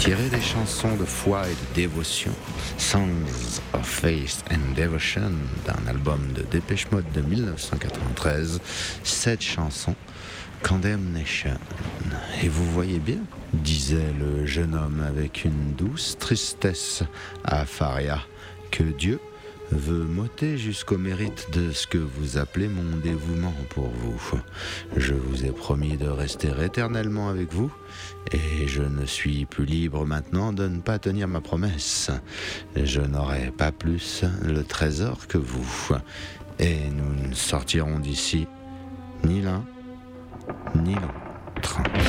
tiré des chansons de foi et de dévotion, Songs of Faith and Devotion, d'un album de Depeche Mode de 1993, 7 chansons, Condemnation. Et vous voyez bien, disait le jeune homme avec une douce tristesse à Faria, que Dieu veut m'ôter jusqu'au mérite de ce que vous appelez mon dévouement pour vous. Je vous ai promis de rester éternellement avec vous, et je ne suis plus libre maintenant de ne pas tenir ma promesse. Je n'aurai pas plus le trésor que vous, et nous ne sortirons d'ici ni l'un ni l'autre.